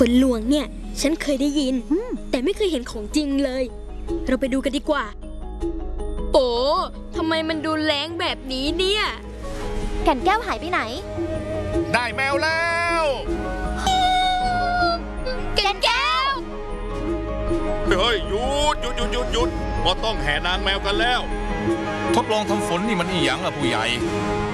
ฝนหลวงเนี่ยฉันเคยได้ยินแต่ไม่เคยเห็นของจริงเลยเราไปดูกันดีกว่าโอ้ทำไมมันดูแรงแบบนี้เนี่ยแก่นแก้วหายไปไหนได้แมวแล้วแก่นแก้วเฮ้ยหยุดพอต้องแห่นางแมวกันแล้วทดลองทำฝนนี่มันอีหยังล่ะผู้ใหญ่